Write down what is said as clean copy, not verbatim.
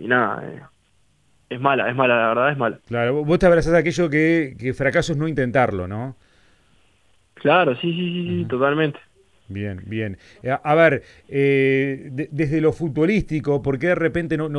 nada, es mala, la verdad es mala. Claro, vos te abrazás a aquello que fracaso es no intentarlo, ¿no? Claro, sí, sí, sí, sí, Ajá. totalmente. Bien, bien. A ver, desde lo futbolístico, ¿por qué de repente no